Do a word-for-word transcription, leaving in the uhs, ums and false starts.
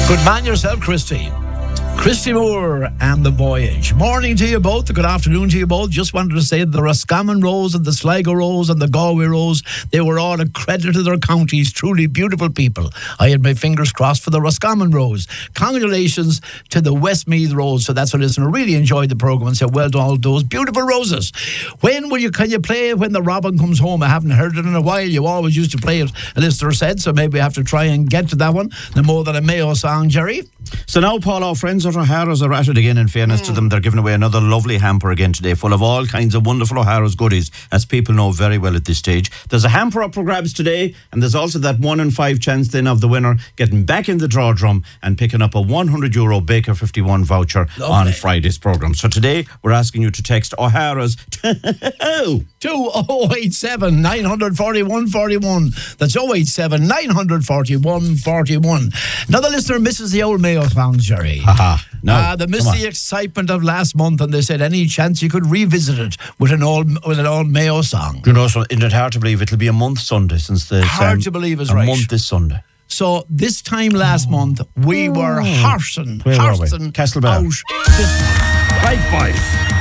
Good man yourself, Christy. Christy Moore and The Voyage. Morning to you both. Good afternoon to you both. Just wanted to say that the Roscommon Rose and the Sligo Rose and the Galway Rose, they were all a credit to their counties. Truly beautiful people. I had my fingers crossed for the Roscommon Rose. Congratulations to the Westmeath Rose. So that's what listener really enjoyed the programme and said, well done, all those beautiful roses. When will you, can you play When the Robin Comes Home? I haven't heard it in a while. You always used to play it, a listener said, so maybe I have to try and get to that one. The More Than a Mayo song, Jerry. So now, Paul, our friends at O'Hara's are at it again. In fairness mm. to them, they're giving away another lovely hamper again today, full of all kinds of wonderful O'Hara's goodies, as people know very well at this stage. There's a hamper up for grabs today, and there's also that one in five chance then of the winner getting back in the draw drum and picking up a one hundred euro Baker fifty-one voucher lovely. On Friday's programme. So today, we're asking you to text O'Hara's to oh eight seven, nine four one, four one. That's oh eight seven, nine four one, four one. Another listener misses the old Mayo songs, Jerry. Haha. No. Uh, they missed the excitement of last month, and they said any chance you could revisit it with an old with an old Mayo song. You know, so isn't it hard to believe it'll be a month Sunday since the hard um, to believe is a right. A month this Sunday. So this time last oh. month we were horsing, Where horsing were we? Castlebar. out this one. Right, boys.